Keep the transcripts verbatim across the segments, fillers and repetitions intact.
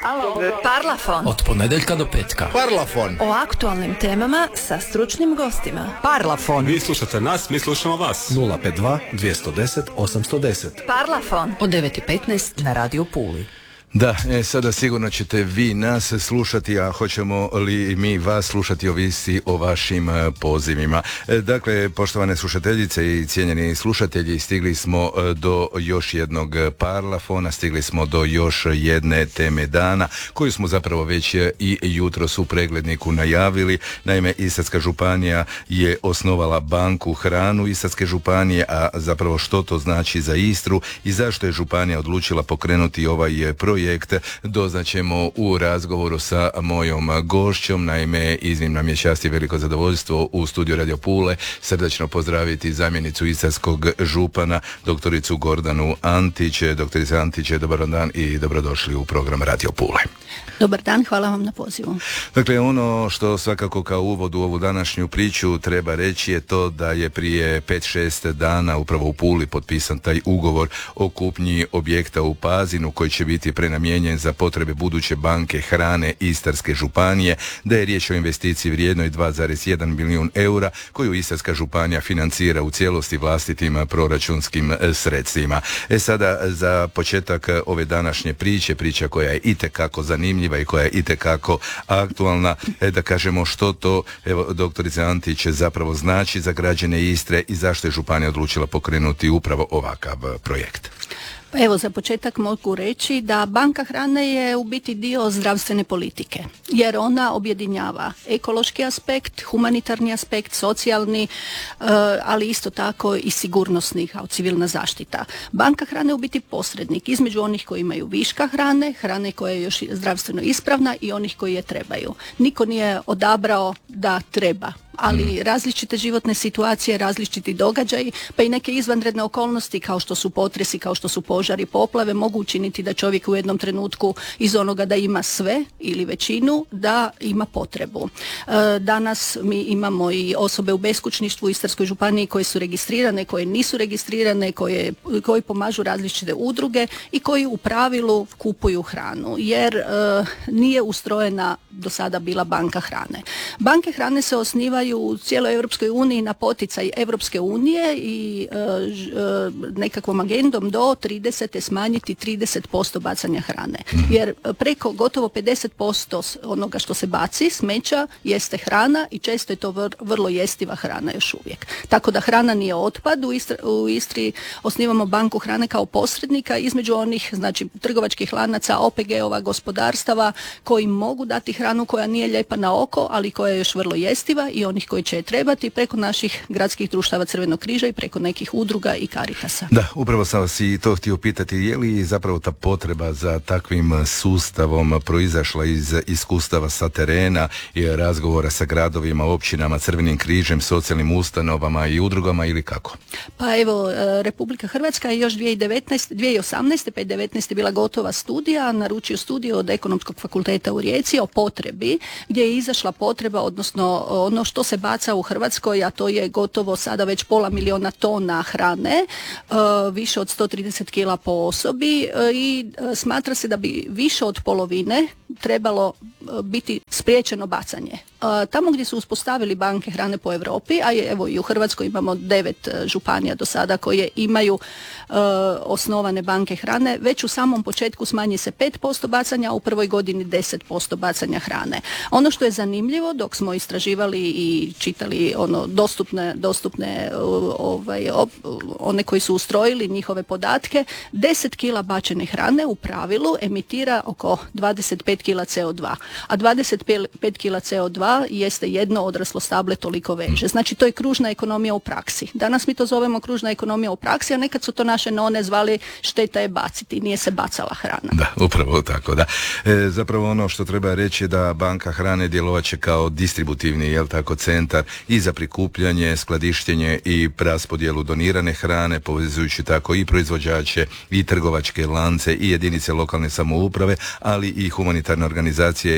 Parlafon. Od ponedeljka do petka. Parlafon. O aktualnim temama sa stručnim gostima. Parlafon. Vi slušate nas, mi slušamo vas. nula pet dva dvjesto deset osamsto deset. Parlafon. Od devet i petnaest na Radio Puli. Da, e, sada sigurno ćete vi nas slušati, a hoćemo li mi vas slušati ovisi o vašim e, pozivima. E, dakle, poštovane slušateljice i cijenjeni slušatelji, stigli smo e, do još jednog parlafona, stigli smo do još jedne teme dana, koju smo zapravo već i jutros u pregledniku najavili. Naime, Istarska županija je osnovala banku hranu Istarske županije, a zapravo što to znači za Istru i zašto je županija odlučila pokrenuti ovaj projekt projekt doznaćemo u razgovoru sa mojom gošćom. Naime, iznimna mi je čast i veliko zadovoljstvo u studiju Radio Pule srdačno pozdraviti zamjenicu istarskog župana, doktoricu Gordanu Antić. Doktorice Antić, dobar dan i dobrodošli u program Radio Pule. Dobar dan, hvala vam na pozivu. Dakle, ono što svakako kao uvod u ovu današnju priču treba reći je to da je prije pet šest dana upravo u Puli potpisan taj ugovor o kupnji objekta u Pazinu koji će biti prenamijenjen za potrebe buduće banke hrane Istarske županije, da je riječ o investiciji vrijednoj dva zarez jedan milijun eura koju Istarska županija financira u cijelosti vlastitim proračunskim sredstvima. E sada, za početak ove današnje priče, priča koja je itekako zanimljiva i koja je itekako aktualna, e, da kažemo što to, evo, doktorice Antić, zapravo znači za građane Istre i zašto je županija odlučila pokrenuti upravo ovakav projekt. Pa evo, za početak mogu reći da banka hrane je u biti dio zdravstvene politike, jer ona objedinjava ekološki aspekt, humanitarni aspekt, socijalni, ali isto tako i sigurnosni kao civilna zaštita. Banka hrane je u biti posrednik između onih koji imaju viška hrane, hrane koja je još zdravstveno ispravna i onih koji je trebaju. Niko nije odabrao da treba, ali različite životne situacije, različiti događaji, pa i neke izvanredne okolnosti kao što su potresi, kao što su požari, poplave, mogu učiniti da čovjek u jednom trenutku iz onoga da ima sve ili većinu, da ima potrebu. E, danas mi imamo i osobe u beskućništvu u Istarskoj županiji koje su registrirane, koje nisu registrirane, koje, koji pomažu različite udruge i koji u pravilu kupuju hranu, jer e, nije ustrojena do sada bila banka hrane. Banke hrane se osnivaju u cijeloj Europskoj uniji na poticaj Europske unije i e, e, nekakvom agendom do tridesete smanjiti trideset posto bacanja hrane. Jer preko gotovo pedeset posto onoga što se baci, smeća, jeste hrana i često je to vr, vrlo jestiva hrana još uvijek. Tako da hrana nije otpad. U Istri, u Istri osnivamo banku hrane kao posrednika između onih, znači, trgovačkih lanaca, O P G-ova, gospodarstava koji mogu dati hranu koja nije lijepa na oko, ali koja je još vrlo jestiva, i onih koji će je trebati preko naših gradskih društava Crvenog križa i preko nekih udruga i Caritasa. Da, upravo sam vas i to htio pitati, je li zapravo ta potreba za takvim sustavom proizašla iz iskustava sa terena i razgovora sa gradovima, općinama, Crvenim križem, socijalnim ustanovama i udrugama ili kako? Pa evo, Republika Hrvatska je još dvije tisuće devetnaeste, dvije tisuće osamnaeste pa i devetnaeste bila gotova studija, naručio studiju od Ekonomskog fakulteta u Rijeci o potrebi, gdje je izašla potreba, odnosno ono što se baca u Hrvatskoj, a to je gotovo sada već pola miliona tona hrane, više od sto trideset kila po osobi, i smatra se da bi više od polovine trebalo biti spriječeno bacanje. Tamo gdje su uspostavili banke hrane po Europi, a je, evo, i u Hrvatskoj imamo devet županija do sada koje imaju uh, osnovane banke hrane, već u samom početku smanji se pet posto bacanja, a u prvoj godini deset posto bacanja hrane. Ono što je zanimljivo, dok smo istraživali i čitali ono dostupne, dostupne uh, ovaj, op, one koji su ustrojili njihove podatke, deset kila bačene hrane u pravilu emitira oko dvadeset pet kila C O dva, a dvadeset pet kila C O dva jeste jedno odraslo stable toliko veže. Znači, to je kružna ekonomija u praksi. Danas mi to zovemo kružna ekonomija u praksi, a nekad su to naše none zvali šteta je baciti, nije se bacala hrana. Da, upravo tako, da. E, zapravo ono što treba reći je da banka hrane djelovat će kao distributivni, jel tako, centar i za prikupljanje, skladištenje i raspodjelu donirane hrane, povezujući tako i proizvođače i trgovačke lance i jedinice lokalne samouprave, ali i humanitarne organizacije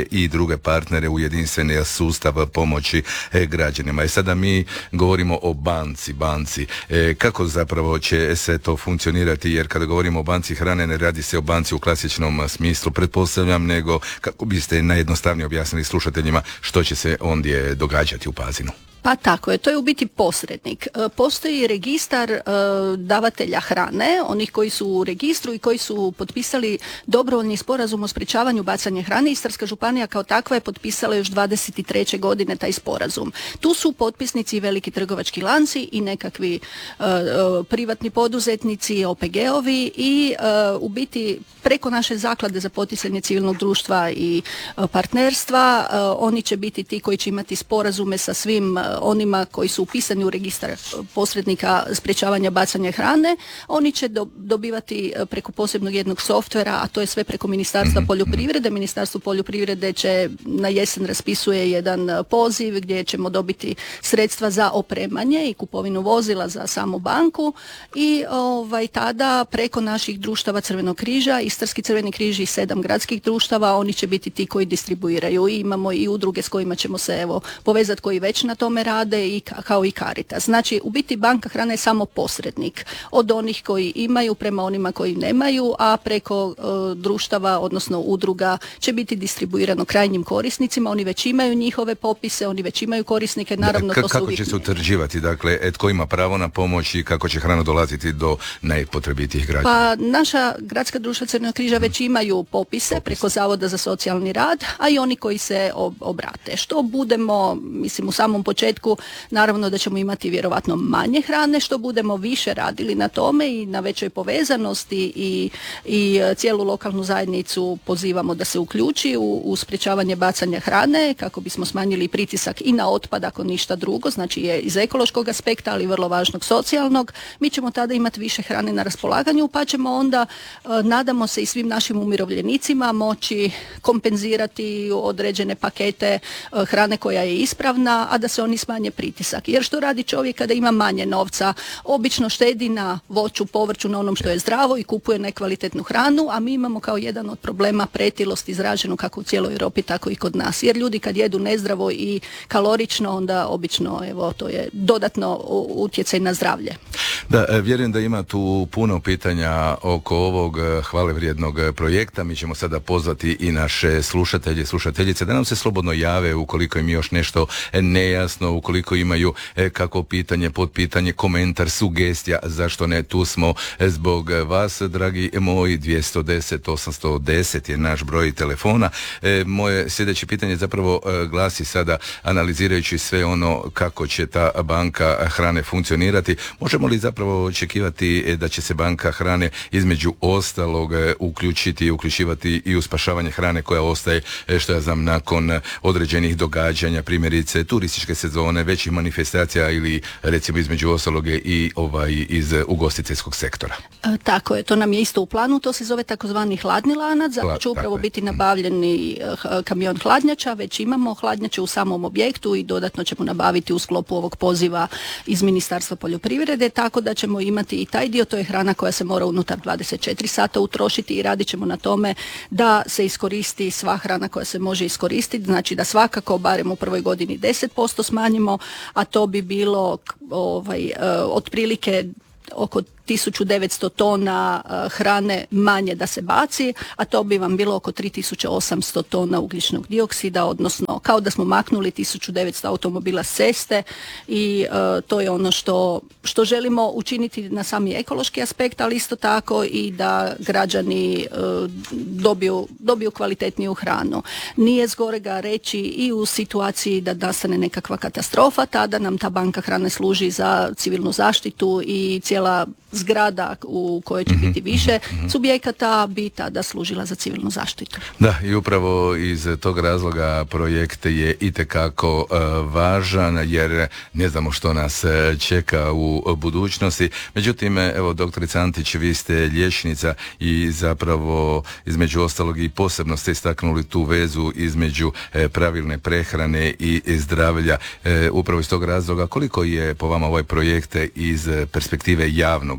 i druge partnere u jedinstveni sustav pomoći e, građanima. I sada mi govorimo o banci, banci. E, kako zapravo će se to funkcionirati, jer kada govorimo o banci hrane ne radi se o banci u klasičnom smislu, pretpostavljam, nego kako biste najjednostavnije objasnili slušateljima što će se ondje događati u Pazinu? Pa tako je, to je u biti posrednik. E, Postoji registar e, davatelja hrane, onih koji su u registru i koji su potpisali dobrovoljni sporazum o sprječavanju bacanja hrane. Istarska županija kao takva je potpisala još dvadeset treće godine taj sporazum. Tu su potpisnici i veliki trgovački lanci i nekakvi e, e, privatni poduzetnici, O P G-ovi i e, u biti preko naše zaklade za poticanje civilnog društva i e, partnerstva e, oni će biti ti koji će imati sporazume sa svim e, onima koji su upisani u registar posrednika sprječavanja bacanja hrane. Oni će do, dobivati preko posebnog jednog softvera, a to je sve preko Ministarstva poljoprivrede. Ministarstvo poljoprivrede će na jesen raspisuje jedan poziv gdje ćemo dobiti sredstva za opremanje i kupovinu vozila za samu banku i ovaj, tada preko naših društava Crvenog križa, Istarski Crveni križ i sedam gradskih društava, oni će biti ti koji distribuiraju. I imamo i udruge s kojima ćemo se evo povezati koji već na tome rade i kao i Caritas. Znači, u biti banka hrane je samo posrednik od onih koji imaju prema onima koji nemaju, a preko e, društava, odnosno udruga će biti distribuirano krajnjim korisnicima. Oni već imaju njihove popise, oni već imaju korisnike, naravno K- to su Kako uvijek će se utvrđivati, dakle, et, tko ima pravo na pomoć i kako će hrana dolaziti do najpotrebitijih građana? Pa naša gradska društva Crvenog križa već imaju popise Popis. preko Zavoda za socijalni rad, a i oni koji se ob- obrate. Što budemo, mislim, u samom početku, naravno da ćemo imati vjerovatno manje hrane, što budemo više radili na tome i na većoj povezanosti i, i cijelu lokalnu zajednicu pozivamo da se uključi u, u sprječavanje bacanja hrane kako bismo smanjili pritisak i na otpad ako ništa drugo, znači je iz ekološkog aspekta, ali vrlo važnog socijalnog. Mi ćemo tada imati više hrane na raspolaganju, pa ćemo onda, nadamo se, i svim našim umirovljenicima moći kompenzirati određene pakete hrane koja je ispravna, a da se oni smanje pritisak. Jer što radi čovjek kada ima manje novca? Obično štedi na voću, povrću, na onom što je zdravo i kupuje nekvalitetnu hranu, a mi imamo kao jedan od problema pretilost izraženu kako u cijeloj Europi, tako i kod nas. Jer ljudi kad jedu nezdravo i kalorično, onda obično, evo, to je dodatno utjecaj na zdravlje. Da, vjerujem da ima tu puno pitanja oko ovog hvalevrijednog projekta. Mi ćemo sada pozvati i naše slušatelje, slušateljice da nam se slobodno jave ukoliko im još nešto nejasno, ukoliko imaju kako pitanje, podpitanje, komentar, sugestija, zašto ne, tu smo zbog vas, dragi moji. Dvjesto deset osamsto deset je naš broj telefona. E, moje sljedeće pitanje zapravo e, glasi sada, analizirajući sve ono kako će ta banka hrane funkcionirati, možemo li zapravo očekivati e, da će se banka hrane između ostalog e, uključiti i uključivati i u spašavanje hrane koja ostaje, e, što ja znam, nakon određenih događanja, primjerice turističke sezone, većih manifestacija ili recimo između ostalog i ovaj iz ugostiteljskog sektora? E, tako je, to nam je isto u planu, to se zove takozvani hladni lanac, zato će upravo biti nabavljeni uh, kamion hladnjača, već imamo hladnjače u samom objektu i dodatno ćemo nabaviti u sklopu ovog poziva iz Ministarstva poljoprivrede, tako da ćemo imati i taj dio, to je hrana koja se mora unutar dvadeset četiri sata utrošiti i radit ćemo na tome da se iskoristi sva hrana koja se može iskoristiti, znači da svakako barem u prvoj godini deset posto smanjimo, a to bi bilo ovaj, uh, otprilike oko tisuću devetsto tona uh, hrane manje da se baci, a to bi vam bilo oko tri tisuće osamsto tona ugljičnog dioksida, odnosno kao da smo maknuli tisuću devetsto automobila s ceste i uh, to je ono što, što želimo učiniti na sami ekološki aspekt, ali isto tako i da građani uh, dobiju, dobiju kvalitetniju hranu. Nije zgorega reći i u situaciji da nastane nekakva katastrofa, tada nam ta banka hrane služi za civilnu zaštitu i cijela zgrada u kojoj će biti više subjekata bi tada služila za civilnu zaštitu. Da, i upravo iz tog razloga projekt je itekako uh, važan, jer ne znamo što nas čeka u budućnosti. Međutim, evo, doktorica Antić, vi ste liječnica i zapravo između ostalog i posebno ste istaknuli tu vezu između eh, pravilne prehrane i zdravlja. Eh, upravo iz tog razloga, koliko je po vama ovaj projekt iz perspektive javnog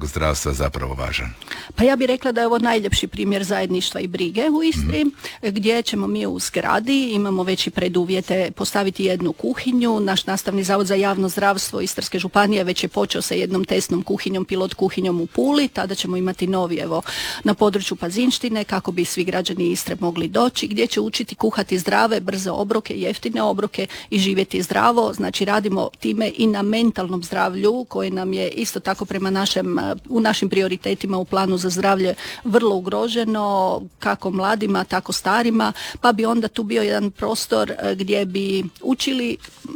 mentalnog zdravstva zapravo važan? Pa ja bih rekla da je ovo najljepši primjer zajedništva i brige u Istri, mm. gdje ćemo mi u zgradi, imamo već i preduvjete postaviti jednu kuhinju. Naš nastavni zavod za javno zdravstvo Istarske županije već je počeo sa jednom testnom kuhinjom, pilot kuhinjom u Puli, tada ćemo imati novi evo na području Pazinštine kako bi svi građani Istre mogli doći, gdje će učiti kuhati zdrave, brze obroke, jeftine obroke i živjeti zdravo. Znači radimo time i na mentalnom zdravlju koje nam je isto tako prema našem, u našim prioritetima u planu za zdravlje vrlo ugroženo, kako mladima, tako starima, pa bi onda tu bio jedan prostor gdje bi učili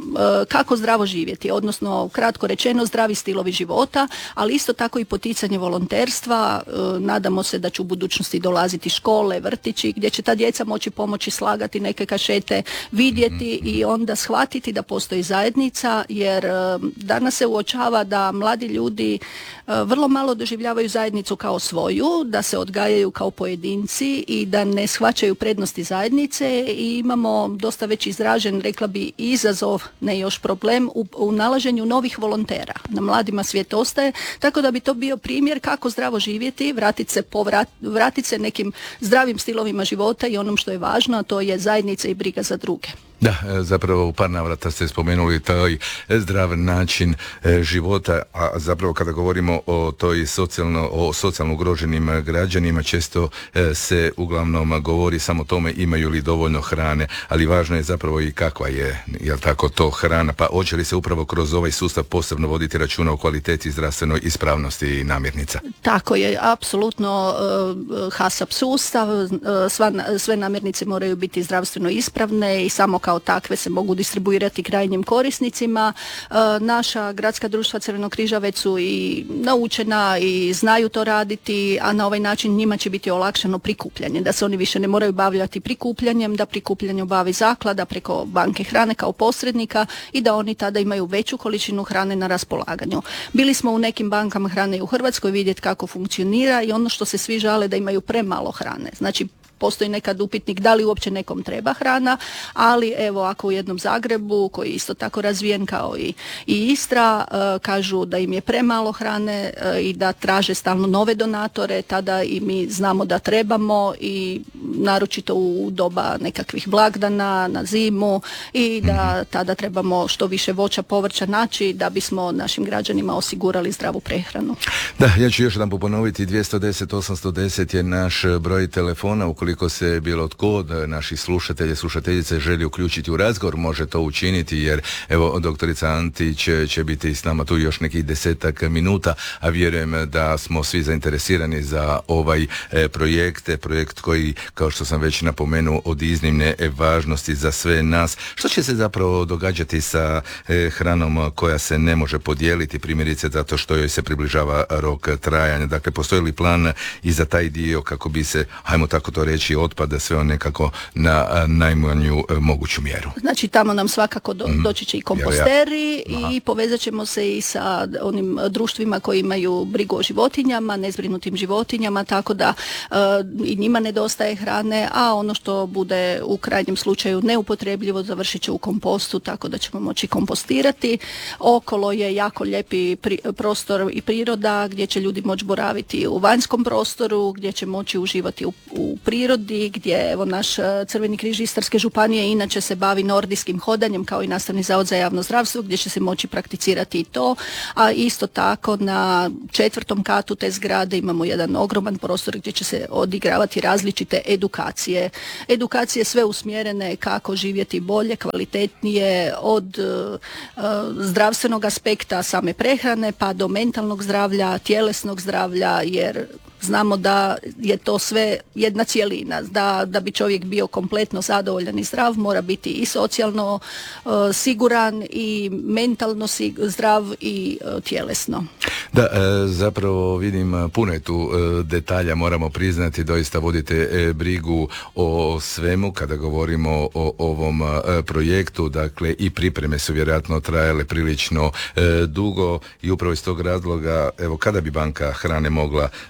kako zdravo živjeti, odnosno kratko rečeno zdravi stilovi života, ali isto tako i poticanje volonterstva. Nadamo se da će u budućnosti dolaziti škole, vrtići, gdje će ta djeca moći pomoći slagati neke kašete, vidjeti i onda shvatiti da postoji zajednica, jer danas se uočava da mladi ljudi vrlo malo doživljavaju zajednicu kao svoju, da se odgajaju kao pojedinci i da ne shvaćaju prednosti zajednice i imamo dosta već izražen, rekla bi, izazov, ne još problem, u, u nalaženju novih volontera. Na mladima svijet ostaje, tako da bi to bio primjer kako zdravo živjeti, vratiti se, povrat, vratiti se nekim zdravim stilovima života i onom što je važno, a to je zajednica i briga za druge. Da, zapravo u par navrata ste spomenuli taj zdrav način e, života, a zapravo kada govorimo o toj socijalno, o socijalno ugroženim građanima, često e, se uglavnom govori samo o tome imaju li dovoljno hrane, ali važno je zapravo i kakva je, jel tako, to hrana, pa hoće li se upravo kroz ovaj sustav posebno voditi računa o kvaliteti, zdravstvenoj ispravnosti namirnica? Tako je, apsolutno uh, HASAP sustav, uh, sva, sve namirnice moraju biti zdravstveno ispravne i samo kao takve se mogu distribuirati krajnjim korisnicima. E, naša gradska društva Crvenog križa već su i naučena i znaju to raditi, a na ovaj način njima će biti olakšano prikupljanje, da se oni više ne moraju bavljati prikupljanjem, da prikupljanje obavi zaklada preko banke hrane kao posrednika i da oni tada imaju veću količinu hrane na raspolaganju. Bili smo u nekim bankama hrane u Hrvatskoj vidjeti kako funkcionira i ono što se svi žale da imaju premalo hrane. Znači postoji nekad upitnik da li uopće nekom treba hrana, ali evo ako u jednom Zagrebu koji je isto tako razvijen kao i, i Istra e, kažu da im je premalo hrane e, i da traže stalno nove donatore, tada i mi znamo da trebamo i naročito u doba nekakvih blagdana na zimu i da tada trebamo što više voća, povrća naći da bismo našim građanima osigurali zdravu prehranu. Da, ja ću još jedan ponoviti, dvjesto deset osamsto deset je naš broj telefona. Ukoliko se bilo tko od naših slušatelja, slušateljice želi uključiti u razgovor, može to učiniti, jer evo doktorica Antić će biti s nama tu još nekih desetak minuta, a vjerujem da smo svi zainteresirani za ovaj e, projekt, projekt koji, kao što sam već napomenuo, od iznimne važnosti za sve nas. Što će se zapravo događati sa e, hranom koja se ne može podijeliti, primjerice zato što joj se približava rok trajanja? Dakle, postoji li plan i za taj dio kako bi se, hajmo tako to reći, otpada sve on nekako na a, najmanju a, moguću mjeru? Znači tamo nam svakako do, mm. doći će i komposteri ja. i povezat ćemo se i sa onim društvima koji imaju brigu o životinjama, nezbrinutim životinjama, tako da a, i njima nedostaje hrane, a ono što bude u krajnjem slučaju neupotrebljivo završit će u kompostu, tako da ćemo moći kompostirati. Okolo je jako lijepi pri, prostor i priroda gdje će ljudi moći boraviti u vanjskom prostoru, gdje će moći uživati u, u prirodi, gdje evo naš Crveni križ Istarske županije inače se bavi nordijskim hodanjem kao i nastavni zavod za javno zdravstvo, gdje će se moći prakticirati i to, a isto tako na četvrtom katu te zgrade imamo jedan ogroman prostor gdje će se odigravati različite edukacije. Edukacije sve usmjerene kako živjeti bolje, kvalitetnije, od uh, zdravstvenog aspekta same prehrane pa do mentalnog zdravlja, tjelesnog zdravlja, jer znamo da je to sve jedna cjelina, da, da bi čovjek bio kompletno zadovoljan i zdrav, mora biti i socijalno uh, siguran i mentalno sig- zdrav i uh, tjelesno. Da, e, zapravo vidim puno je tu e, detalja, moramo priznati, doista vodite e, brigu o svemu kada govorimo o ovom e, projektu, dakle i pripreme su vjerojatno trajale prilično e, dugo i upravo iz tog razloga, evo, kada bi banka hrane mogla biti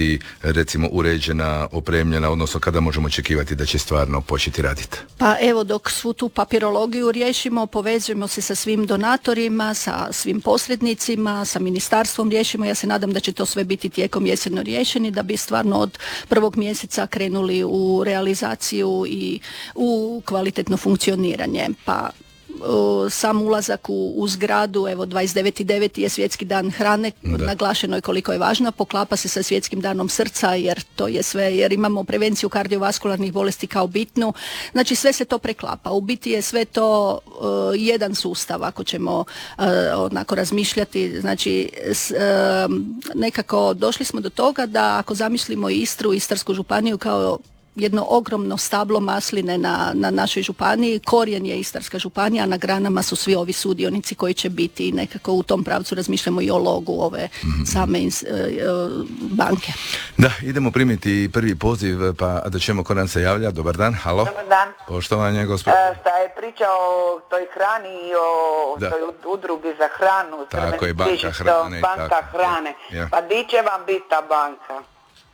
biti recimo uređena, opremljena, odnosno kada možemo očekivati da će stvarno početi raditi? Pa evo, dok svu tu papirologiju riješimo, povezujemo se sa svim donatorima, sa svim posrednicima, sa ministarstvom riješimo. Ja se nadam da će to sve biti tijekom jeseno riješeni, da bi stvarno od prvog mjeseca krenuli u realizaciju i u kvalitetno funkcioniranje. Pa sam ulazak u, u zgradu, evo dvadeset deveti deveti je svjetski dan hrane, da. Naglašeno je koliko je važna, poklapa se sa svjetskim danom srca, jer to je sve, jer imamo prevenciju kardiovaskularnih bolesti kao bitnu, znači sve se to preklapa, u biti je sve to uh, jedan sustav, ako ćemo uh, onako razmišljati, znači s, uh, nekako došli smo do toga da ako zamislimo Istru, Istarsku županiju kao jedno ogromno stablo masline na, na našoj županiji, korijen je Istarska županija, a na granama su svi ovi sudionici koji će biti i nekako u tom pravcu razmišljamo i o logu ove mm-hmm. same ins, uh, banke. Da, idemo primiti prvi poziv, pa da ćemo ko nam se javlja. Dobar dan, halo. Dobar dan. Poštovanje, gospodin. E, šta je priča o toj hrani i o da. toj udrugi za hranu. Tako je, banka hrane. Banka tako. hrane. Ja. Pa di će vam biti ta banka?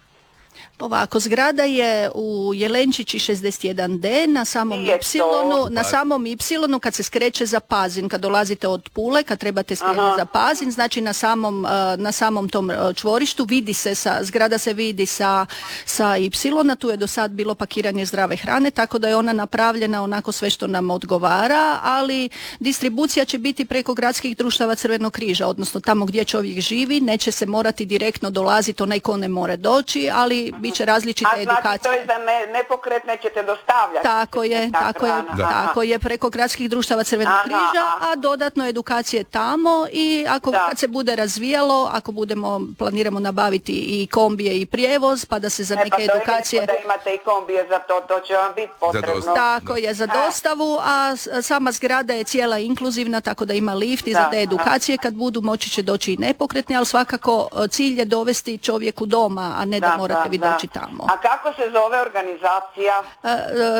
Ovako, zgrada je u Jelenčići šezdeset jedan de na samom Ipsilonu, na samom Ipsilonu kad se skreće za Pazin, kad dolazite od Pule, kad trebate skrenuti za Pazin, znači na samom, na samom tom čvorištu vidi se, sa, zgrada se vidi sa, sa Ipsilona, tu je do sad bilo pakiranje zdrave hrane, tako da je ona napravljena onako sve što nam odgovara, ali distribucija će biti preko gradskih društava Crvenog križa, odnosno tamo gdje čovjek živi, neće se morati direktno dolaziti onaj ko ne more doći, ali bit će različite a, edukacije. A znači to je za ne, nepokretne ćete dostavljati? Tako je, tako je, tako je, preko gradskih društava Crvenog aha, križa, aha. a dodatno edukacije tamo i ako da. kad se bude razvijalo, ako budemo, planiramo nabaviti i kombije i prijevoz, pa da se za ne, neke pa edukacije... da imate i kombije za to, to će vam biti potrebno. Tako je, za dostavu, a sama zgrada je cijela inkluzivna, tako da ima lift i da, za te edukacije kad budu moći će doći i nepokretni, ali svakako cilj je dovesti čovjeku doma, a ne da, da morate da, vi doći tamo. A kako se zove organizacija? E,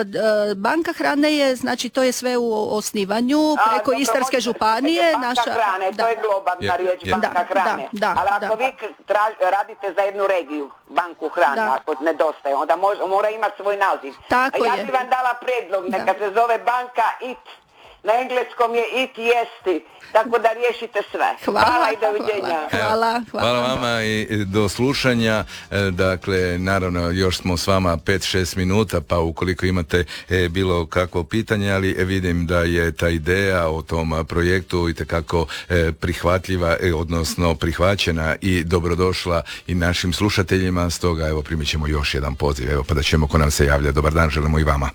e, banka hrane je, znači to je sve u osnivanju preko a, Istarske dobro, županije. Banka naša, hrane, da. to je globalna je, riječ, je. banka da, hrane. Da, da, ali ako da. vi traž, radite za jednu regiju, banku hrane, da. ako nedostaje, onda mož, mora imati svoj naziv. Tako a ja je. bi vam dala predlog, neka da. se zove banka it. Na engleskom je it jesti, tako da riješite sve. Hvala, hvala i doviđenja. Hvala, hvala, hvala. Hvala vama i do slušanja. Dakle, naravno, još smo s vama pet šest minuta, pa ukoliko imate e, bilo kakvo pitanje, ali vidim da je ta ideja o tom projektu itekako e, prihvatljiva, e, odnosno prihvaćena i dobrodošla i našim slušateljima, stoga evo primit ćemo još jedan poziv, evo pa da ćemo ko nam se javlja. Dobar dan, želimo i vama.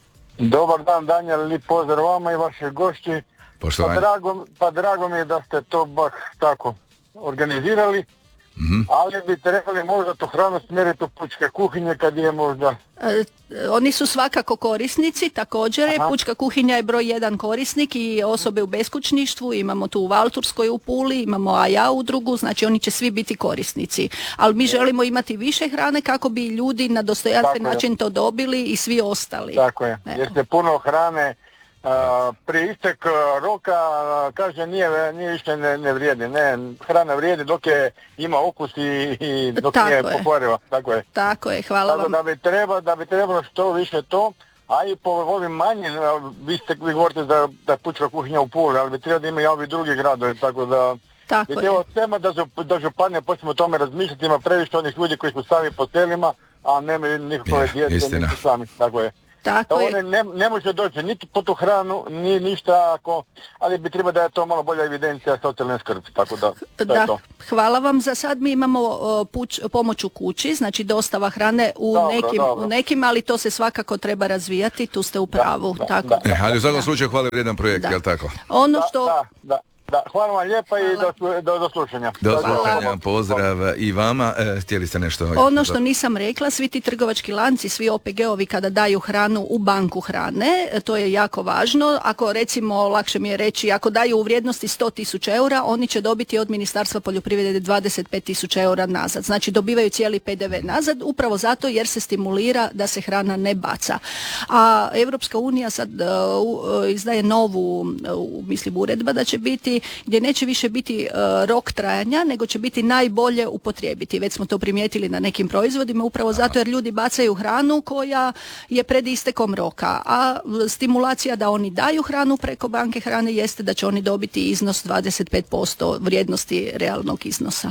Dobar dan, Danijel, lijep pozdrav vama i vaše gošći. Pa drago, pa drago mi je da ste to baš tako organizirali, mm-hmm. ali bi trebali možda tu hranu smjeriti u pučke kuhinje kad je možda... E, oni su svakako korisnici, također je, pučka kuhinja je broj jedan korisnik i osobe u beskućništvu, imamo tu u Valturskoj u Puli, imamo A ja udrugu, znači oni će svi biti korisnici, ali mi želimo imati više hrane kako bi ljudi na dostojanstven način to dobili i svi ostali. Tako je, Evo. jer ste puno hrane Uh, prije istek roka uh, kaže nije, nije više ne, ne vrijedi, ne, hrana vrijedi dok je ima okus i, i dok tako nije je. pokvariva, tako je. Tako je, hvala tako vam. Da bi, treba, da bi trebalo što više to, a i po ovim manjim, vi, ste, vi govorite da, da je pučka kuhinja u Puli, ali bi trebalo da ima i ovi drugi gradovi, tako da tako bi trebalo tema da, da županija počnemo o tome razmišljati, ima previše onih ljudi koji su sami po selima, a nemaju nikakve djece, niti sami, tako je. Tako je. Ne, ne može doći niti po tu hranu, ni ništa, ako, ali bi treba da je to malo bolja evidencija socijalne skrbi, tako da, da, da je to. Hvala vam. Za sad mi imamo uh, puć, pomoć u kući, znači dostava hrane u, dobro, nekim, dobro. u nekim, ali to se svakako treba razvijati, tu ste u pravu. Da, tako. Da, e, ali u svakom slučaju hvala vrijedan projekt, da. jel tako? Ono što... Da, da, da. Hvala vam lijepa hvala. I do, do, do slušanja. Do slušanja, pozdrav i vama. E, htjeli ste nešto? Ono što nisam rekla, svi ti trgovački lanci, svi O P G-ovi kada daju hranu u banku hrane, to je jako važno. Ako recimo, lakše mi je reći, ako daju u vrijednosti sto tisuća eura, oni će dobiti od Ministarstva poljoprivrede dvadeset pet tisuća eura nazad. Znači dobivaju cijeli P D V nazad, upravo zato jer se stimulira da se hrana ne baca. A Europska unija sad uh, izdaje novu, uh, mislim, uredba da će biti gdje neće više biti uh, rok trajanja, nego će biti najbolje upotrijebiti. Već smo to primijetili na nekim proizvodima, upravo zato jer ljudi bacaju hranu koja je pred istekom roka, a stimulacija da oni daju hranu preko banke hrane jeste da će oni dobiti iznos dvadeset pet posto vrijednosti realnog iznosa.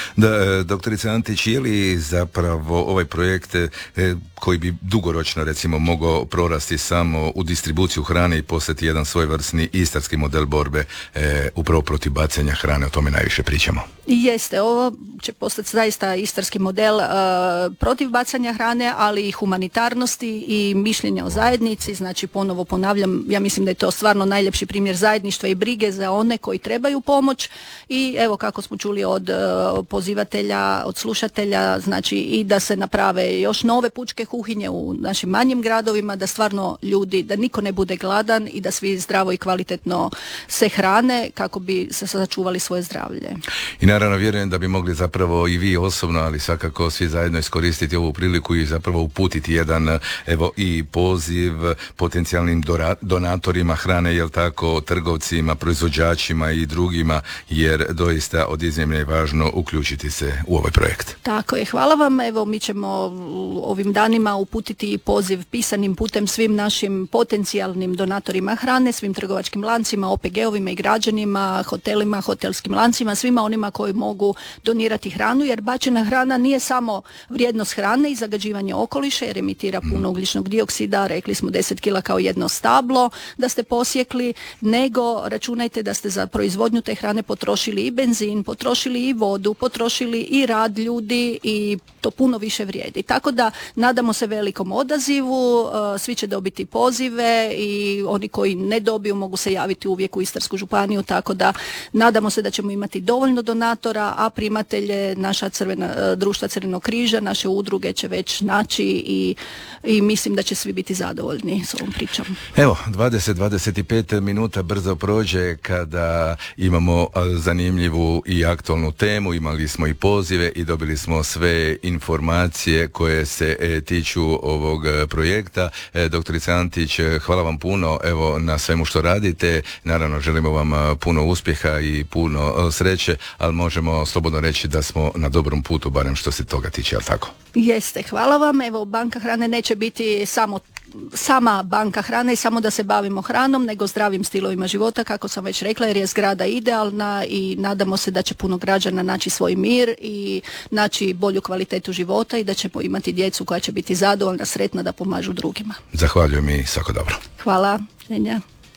Da, doktorice Antić, je li zapravo ovaj projekt e, koji bi dugoročno recimo mogao prorasti samo u distribuciju hrane i postati jedan svojevrsni istarski model borbe e, upravo protiv bacanja hrane, o tome najviše pričamo? Jeste, ovo će postati zaista istarski model uh, protiv bacanja hrane, ali i humanitarnosti i mišljenja o zajednici. Znači, ponovo ponavljam, ja mislim da je to stvarno najljepši primjer zajedništva i brige za one koji trebaju pomoć i evo kako smo čuli od uh, pozivatelja, od slušatelja, znači i da se naprave još nove pučke kuhinje u našim manjim gradovima, da stvarno ljudi, da niko ne bude gladan i da svi zdravo i kvalitetno se hrane kako bi se sačuvali svoje zdravlje. I naravno vjerujem da bi mogli zapravo i vi osobno, ali svakako svi zajedno iskoristiti ovu priliku i zapravo uputiti jedan, evo, i poziv potencijalnim dora, donatorima hrane, jel tako, trgovcima, proizvođačima i drugima, jer doista od iznimne je važno uključiti se u ovaj projekt. Tako je, hvala vam. Evo, mi ćemo ovim danima uputiti poziv pisanim putem svim našim potencijalnim donatorima hrane, svim trgovačkim lancima, O P G-ovima i građanima, hotelima, hotelskim lancima, svima onima koji mogu donirati hranu, jer bačena hrana nije samo vrijednost hrane i zagađivanje okoliša, jer emitira puno ugljičnog dioksida, rekli smo deset kila kao jedno stablo da ste posjekli, nego računajte da ste za proizvodnju te hrane potrošili i benzin, potrošili i vodu, potrošili i rad ljudi i to puno više vrijedi. Tako da nadamo se velikom odazivu, svi će dobiti pozive i oni koji ne dobiju mogu se javiti uvijek u Istarsku županiju, tako da nadamo se da ćemo imati dovoljno donatora, a primatelje naša crvena, društva Crvenog križa, naše udruge će već naći i, i mislim da će svi biti zadovoljni s ovom pričom. Evo, dvadeset do dvadeset pet minuta brzo prođe kada imamo zanimljivu i aktualnu temu, imali smo i pozive i dobili smo sve informacije koje se e, tiču ovog projekta. E, doktorice Antić, hvala vam puno, evo, na svemu što radite. Naravno, želimo vam puno uspjeha i puno sreće, ali možemo slobodno reći da smo na dobrom putu, barem što se toga tiče, jel tako? Jeste, hvala vam. Evo, banka hrane neće biti samo sama banka hrane i samo da se bavimo hranom, nego zdravim stilovima života, kako sam već rekla, jer je zgrada idealna i nadamo se da će puno građana naći svoj mir i naći bolju kvalitetu života i da ćemo imati djecu koja će biti zadovoljna, sretna da pomažu drugima. Zahvaljujem i svako dobro. Hvala. Ženja.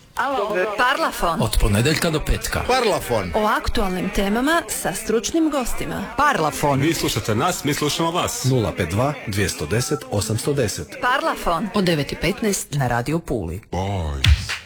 Parlafon. Od ponedeljka do petka. Parlafon. O aktualnim temama sa stručnim gostima. Parlafon. Vi slušate nas, mi slušamo vas. nula pet dva dvjesto deset osamsto deset. Parlafon. Od devet i petnaest na Radio Puli. Boys.